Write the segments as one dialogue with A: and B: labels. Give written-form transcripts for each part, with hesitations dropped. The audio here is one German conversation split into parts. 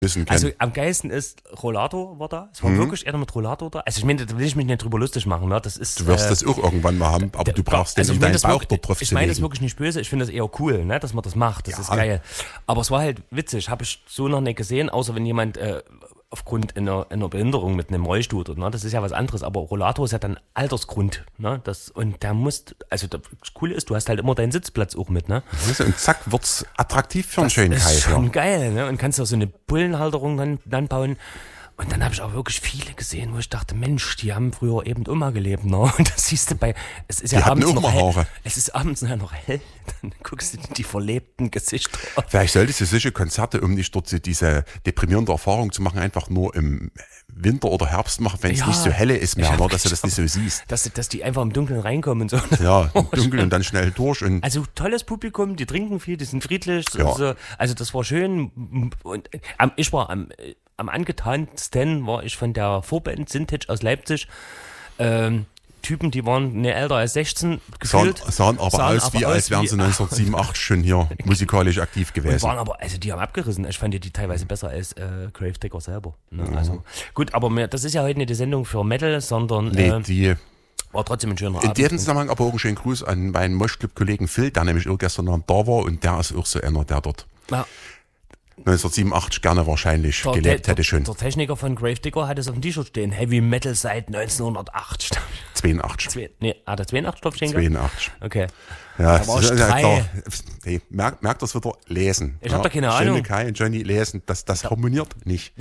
A: wissen können.
B: Also am geilsten ist, Rollator war da. Es war wirklich einer mit Rollator da. Also ich meine, da will ich mich nicht drüber lustig machen. Ne? Das ist,
A: du wirst das auch irgendwann mal haben, aber du brauchst den, um deinen Bauch dort drauf zu legen.
B: Ich meine das wirklich nicht böse. Ich finde das eher cool, ne? Dass man das macht. Das ist geil. Aber es war halt witzig. Habe ich so noch nicht gesehen, außer wenn jemand aufgrund einer Behinderung mit einem Rollstuhl, ne? Das ist ja was anderes. Aber Rollator ist ja dann Altersgrund. Ne? Und der muss, also das Coole ist, du hast halt immer deinen Sitzplatz auch mit. Ne?
A: Und zack, wird's attraktiv für einen schönen Kaiser.
B: Das ist schon geil. Ne? Und kannst auch so eine Bullenhalterung dann bauen. Und dann habe ich auch wirklich viele gesehen, wo ich dachte, Mensch, die haben früher eben immer gelebt. Ne? Und das siehst du es ist ja abends noch hell. Es ist abends noch hell. Dann guckst du die verlebten Gesichter auf.
A: Vielleicht solltest du solche Konzerte, um nicht dort so diese deprimierende Erfahrung zu machen, einfach nur im Winter oder Herbst machen, wenn es nicht so helle ist mehr, dass du das nicht so siehst.
B: Dass die einfach im Dunkeln reinkommen und so.
A: Ja, im Dunkeln und dann schnell durch. Und
B: also tolles Publikum, die trinken viel, die sind friedlich.
A: Ja.
B: So. Also das war schön. Und ich war am angetansten war ich von der Vorband Vintage aus Leipzig. Typen, die waren nicht älter als 16 gefühlt.
A: Sahen aber aus, als wären sie 1987 schon hier musikalisch aktiv gewesen.
B: Und waren aber, also die haben abgerissen. Ich fand die teilweise besser als Gravedigger selber. Ne? Also gut, aber das ist ja heute nicht die Sendung für Metal, sondern
A: die
B: war trotzdem ein schöner Abend.
A: In diesem Zusammenhang aber auch einen schönen Gruß an meinen Moschclub-Kollegen Phil, der nämlich auch gestern Abend da war und der ist auch so einer, der dort 1987 gerne wahrscheinlich gelebt hätte schon.
B: Der Techniker von Gravedigger hat es auf dem T-Shirt stehen. Heavy Metal seit 1908.
A: 82.
B: Hat er 82 drauf stehen
A: 82.
B: Okay.
A: Ja,
B: da war ich 3.
A: Hey, merkt das wieder, lesen.
B: Ich hab da keine Ahnung.
A: Schöne Kai und Johnny lesen, das harmoniert nicht.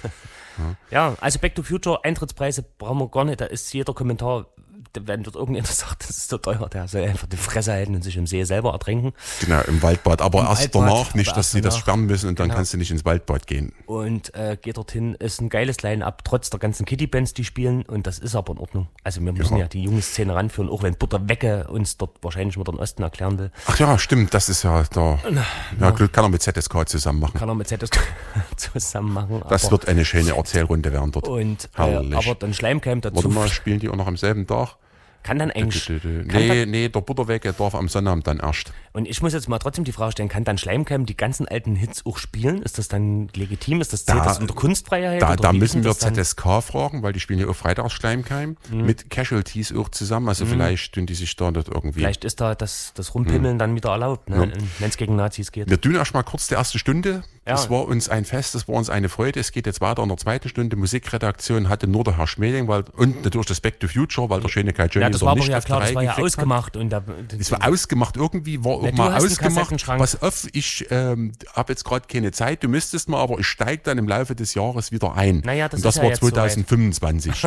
B: Ja, also Back to Future, Eintrittspreise brauchen wir gar nicht. Da ist jeder Kommentar, wenn dort irgendjemand sagt, das ist so teuer, der soll einfach die Fresse halten und sich im See selber ertränken.
A: Genau, im Waldbad. Aber erst danach, nicht, dass sie das sperren müssen und dann kannst du nicht ins Waldbad gehen.
B: Und geht dorthin, ist ein geiles Line-Up, trotz der ganzen Kitty-Bands, die spielen. Und das ist aber in Ordnung. Also wir müssen ja die junge Szene ranführen, auch wenn Butterwecke uns dort wahrscheinlich mit dem Osten erklären will.
A: Ach ja, stimmt, das ist ja da. Ja, kann er mit ZSK zusammen machen.
B: Kann er mit ZSK zusammen machen.
A: Das wird eine schöne Erzählrunde werden dort.
B: Und aber dann Schleimkeim dazu.
A: Warte mal, spielen die auch noch am selben Tag?
B: Kann dann eigentlich...
A: Nee, der Butterwecke darf am Sonnabend dann erst.
B: Und ich muss jetzt mal trotzdem die Frage stellen, kann dann Schleimkeim die ganzen alten Hits auch spielen? Ist das dann legitim? Zählt das unter Kunstfreiheit?
A: Da müssen wir ZSK fragen, weil die spielen ja auch freitags Schleimkeim mit Casualties auch zusammen. Also vielleicht tun die sich da nicht irgendwie...
B: Vielleicht ist da das Rumpimmeln dann wieder erlaubt, ne? Wenn es gegen Nazis geht.
A: Wir tun erst mal kurz die erste Stunde. Das war uns ein Fest, das war uns eine Freude. Es geht jetzt weiter in der zweiten Stunde. Musikredaktion hatte nur der Herr Schmeling und natürlich das Back to Future, weil der schöne Kai Johnny
B: das war aber ja klar, das war ja ausgemacht. Und
A: das war ausgemacht irgendwie, war auch mal ausgemacht. Pass auf, ich habe jetzt gerade keine Zeit, du müsstest mal, aber ich steige dann im Laufe des Jahres wieder ein.
B: Naja, das
A: und das
B: ist
A: war
B: ja
A: 2025.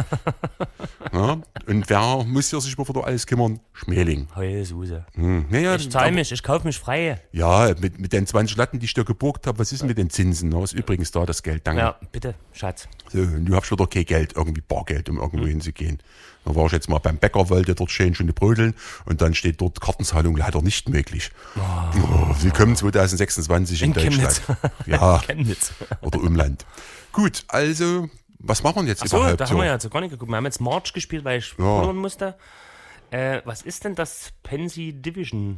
A: Ja, und wer muss hier sich wieder alles kümmern? Schmeling.
B: Heulsuse.
A: Naja,
B: ich zahle mich, ich kaufe mich frei.
A: Ja, mit den 20 Latten, die ich dir geborgt habe, was ist mit den Zinsen? Da ist übrigens da das Geld, danke.
B: Ja, bitte, Schatz.
A: So, und du hast wieder kein Geld, irgendwie Bargeld, um irgendwo hinzugehen. Da war ich jetzt mal beim Bäcker, wollte dort schön brödeln und dann steht dort Kartenzahlung leider nicht möglich. Willkommen 2026 in Deutschland. Ja,
B: Chemnitz.
A: Oder Umland. Gut, also, was machen wir jetzt überhaupt?
B: Da haben wir ja jetzt gar nicht geguckt. Wir haben jetzt March gespielt, weil ich hören musste. Was ist denn das Pansy Division?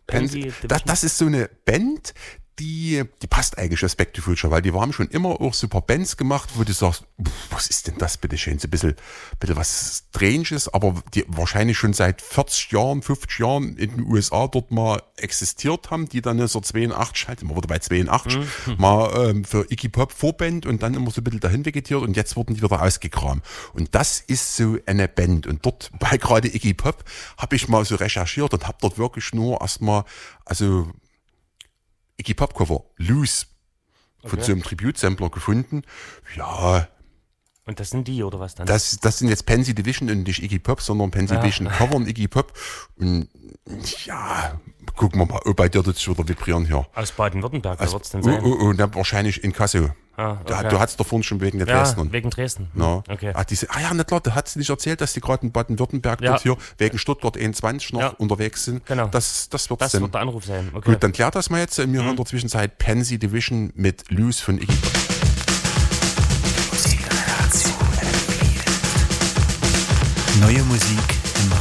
A: Das ist so eine Band, die passt eigentlich als Back to Future, weil die haben schon immer auch super Bands gemacht, wo du sagst, was ist denn das bitte schön? So ein bisschen was Stranges, aber die wahrscheinlich schon seit 40 Jahren, 50 Jahren in den USA dort mal existiert haben, die dann so 82, halt immer wieder bei 82, mal für Iggy Pop Vorband und dann immer so ein bisschen dahin vegetiert und jetzt wurden die wieder ausgekramt. Und das ist so eine Band. Und dort bei gerade Iggy Pop habe ich mal so recherchiert und habe dort wirklich nur erstmal, also Iggy Pop Cover, Loose, von so einem Tribute-Sampler gefunden. Ja.
B: Und das sind die, oder was dann?
A: Das sind jetzt Pansy Division und nicht Iggy Pop, sondern Pansy Division covern Iggy Pop. Und ja, gucken wir mal, ob bei dir das wieder vibrieren hier.
B: Aus Baden-Württemberg, wer wird's denn sein?
A: Wahrscheinlich in Kassel.
B: Okay.
A: Du hattest doch vorhin schon wegen der Dresden.
B: Ja, wegen Dresden.
A: No.
B: Okay.
A: Ja, nicht klar, du hast nicht erzählt, dass die gerade in Baden-Württemberg dort hier wegen Stuttgart 21 noch unterwegs sind.
B: Genau.
A: Das wird
B: der Anruf sein. Okay.
A: Gut, dann klärt das mal jetzt. Wir haben in der Zwischenzeit Pansy Division mit Loose von Iggy Pop.
C: Neue Musik